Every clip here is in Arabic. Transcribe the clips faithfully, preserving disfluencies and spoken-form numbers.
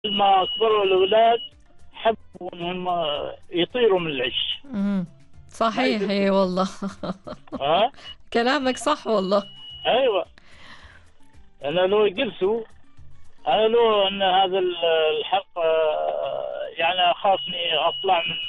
ما كبروا الأولاد حبوا إنهم يطيروا من العش. مم. ما صحيح، اي يجلسوا. والله. ها. كلامك صح والله. أيوة. أنا لو يجلسوا، أنا لو أن هذا الحق آه، يعني أخاف إني أطلع من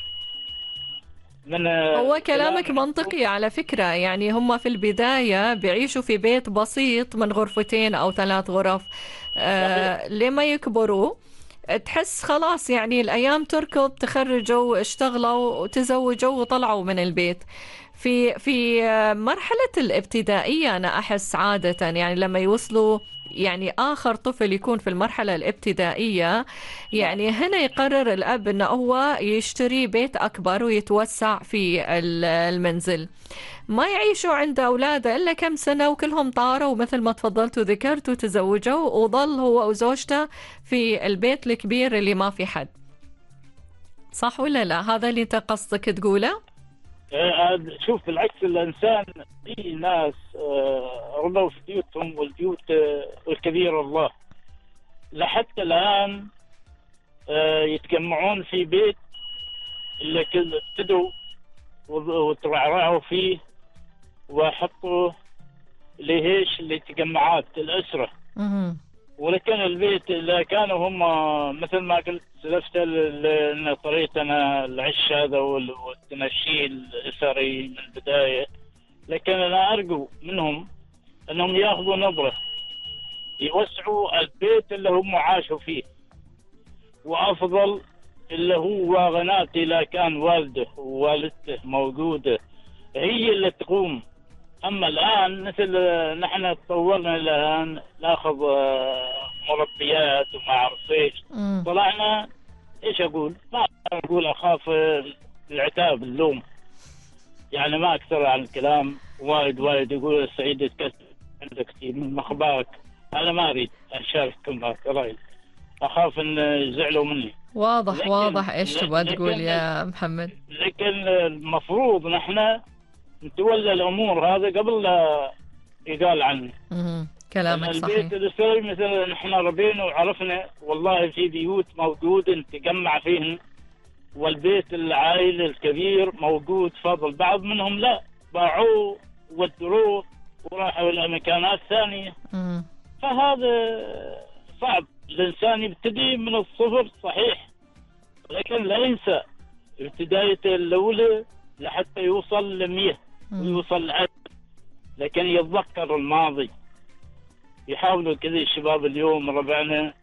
من هو الكلام كلامك عندكم. منطقي على فكرة، يعني هم في البداية بيعيشوا في بيت بسيط من غرفتين أو ثلاث غرف، صحيح. آه لما يكبروا تحس خلاص يعني الأيام تركض، تخرجوا اشتغلوا وتزوجوا وطلعوا من البيت. في في آه، مرحلة الابتدائية أنا أحس عادة يعني لما يوصلوا، يعني آخر طفل يكون في المرحلة الابتدائية، نعم. يعني هنا يقرر الأب أنه هو يشتري بيت أكبر ويتوسع في ال- المنزل. ما يعيشوا عند أولاده إلا كم سنة وكلهم طاروا، مثل ما تفضلت وذكرت، وتزوجوا وظل هو وزوجته في البيت الكبير اللي ما في حد. صح ولا لا؟ هذا اللي أنت قصدك تقوله؟ آه، شوف بالعكس الإنسان، في ناس آه، ربوا في بيوتهم، والبيوت آه، الكبيرة الله لحتى الآن آه، يتجمعون في بيت اللي كل ابتدوا وترعرعوا فيه وحطوا لهيش اللي تجمعات الأسرة. مهم. ولكن البيت اللي كانوا هم مثل ما قلت سلفت ال- ان طريقتنا العش هذا وال- والتنشي الاسري من البدايه. لكن انا ارجو منهم انهم ياخذوا نظره، يوسعوا البيت اللي هم عاشوا فيه. وافضل اللي هو غناتي لا كان والده ووالدته موجوده هي اللي تقوم. اما الان مثل نحن تطورنا الان ناخذ آه، مربيات وما اعرف ايش. مم. طلعنا ايش اقول؟ ما اقول اخاف آه، العتاب اللوم. يعني ما اكثر عن الكلام وايد وايد يقول السعيد يتكلم عندك كثير من اخبارك. انا ما اريد اشارككم هالرأي، اخاف ان يزعلوا مني. واضح لكن واضح إيش تبغى تقول لكن يا محمد. لكن المفروض نحن نتولى الامور هذا قبل لا يقال عنه. مهم. لان كلامك البيت صحيح. الاسري مثلا نحن ربينا وعرفنا والله في بيوت موجود نتجمع فيهن، والبيت العائلي الكبير موجود فضل. بعض منهم لا، باعوه ودروه وراحوا الى مكانات ثانيه. مم. فهذا صعب. الانسان يبتدي من الصفر صحيح، لكن لا ينسى ابتدايته الاولى لحتى يوصل لمية مم. ويوصل لعد. لكن يتذكر الماضي. يحاولوا كذا الشباب اليوم ربعنا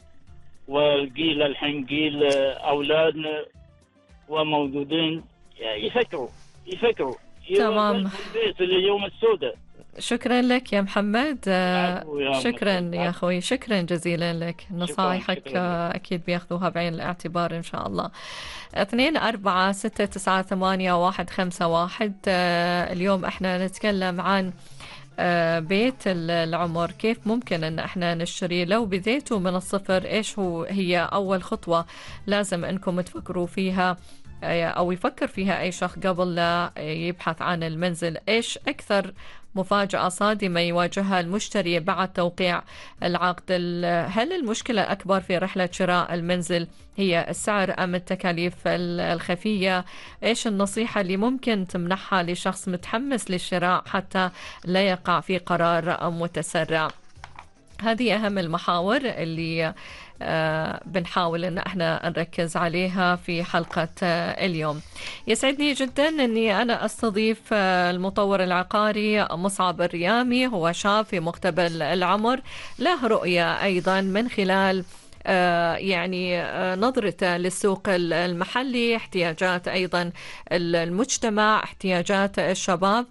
والجيل الحين جيل اولادنا وموجودين يفكروا يفكروا تمام. يودوا البيت اليوم السوداء. شكرا لك يا محمد، آه، العفو يا شكرا مسعود. يا العفو. أخوي، شكرا جزيلا لك. شكرا نصائحك شكرا لك. آه، أكيد بياخذوها بعين الاعتبار إن شاء الله. اثنين أربعة ستة تسعة ثمانية واحد خمسة واحد. آه، اليوم احنا نتكلم عن آه، بيت ال- العمر، كيف ممكن ان احنا نشتري لو بديتوا من الصفر. ايش هو هي اول خطوة لازم انكم تفكروا فيها، آه، او يفكر فيها اي شخص قبل لا يبحث عن المنزل. ايش اكثر مفاجأة صادمة يواجهها المشتري بعد توقيع العقد؟ ال- هل المشكلة الأكبر في رحلة شراء المنزل هي السعر أم التكاليف ال- الخفية؟ إيش النصيحة اللي ممكن تمنحها لشخص متحمس للشراء حتى لا يقع في قرار متسرع؟ هذه أهم المحاور اللي آه، بنحاول أن احنا نركز عليها في حلقة آه، اليوم. يسعدني جدا أني أنا أستضيف آه، المطور العقاري مصعب الريامي. هو شاب في مقتبل العمر، له رؤية أيضا من خلال آه، يعني آه، نظرته للسوق المحلي، احتياجات أيضا المجتمع، احتياجات الشباب.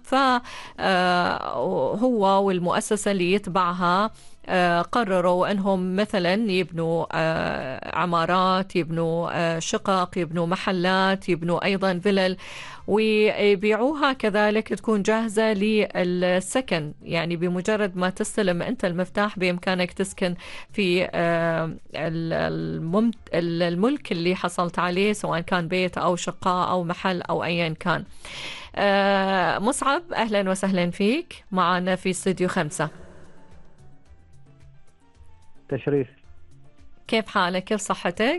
فهو والمؤسسة اللي يتبعها آه، قرروا أنهم مثلا يبنوا آه، عمارات، يبنوا آه، شقق، يبنوا محلات، يبنوا أيضا فلل، ويبيعوها كذلك تكون جاهزة للسكن. يعني بمجرد ما تستلم أنت المفتاح بإمكانك تسكن في آه، ال- المم- الملك اللي حصلت عليه، سواء كان بيت أو شقة أو محل أو أيا كان. آه، مصعب، أهلا وسهلا فيك معنا في استوديو خمسة. تشريف. كيف حالك؟ كيف صحتك؟